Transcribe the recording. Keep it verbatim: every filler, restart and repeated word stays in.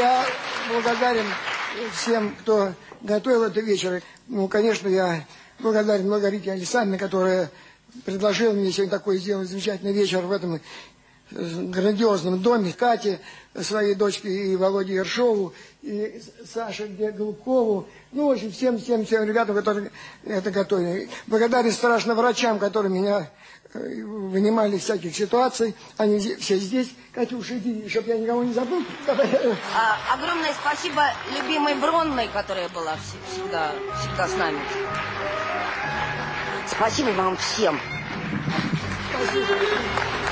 Я благодарен всем, кто готовил этот вечер. Ну, конечно, я благодарен Маргарите Александровне, которая предложила мне сегодня такой сделать замечательный вечер в этом грандиозном доме. Кате, своей дочке, и Володе Ершову, и Саше Голубкову. Ну, в общем, всем, всем, всем ребятам, которые это готовили. Благодарен страшно врачам, которые меня вынимали из всяких ситуаций. Они все здесь. Катюша, иди, чтобы я никого не забыл. А, огромное спасибо любимой Бронной, которая была всегда, всегда с нами. Спасибо вам всем. Спасибо.